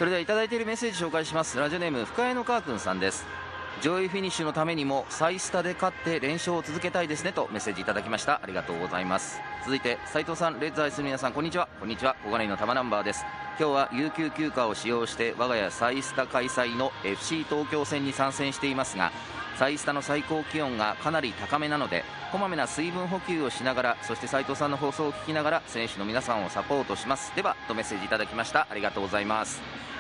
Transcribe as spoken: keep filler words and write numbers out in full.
それではいただいているメッセージ紹介します。ラジオネーム深谷の川くんさんです。上位フィニッシュのためにもサイスタで勝って連勝を続けたいですねとメッセージいただきました。ありがとうございます。続いて斉藤さん、レッズ愛する皆さん、こんにちは。こんにちは。小金井の玉ナンバーです。今日は有給休暇を使用して我が家サイスタ開催の エフシー 東京戦に参戦していますが、サイスタの最高気温がかなり高めなのでこまめな水分補給をしながら、そして斉藤さんの放送を聞きながら選手の皆さんをサポートします。ではとメッセージいただきました。ありがとうございます。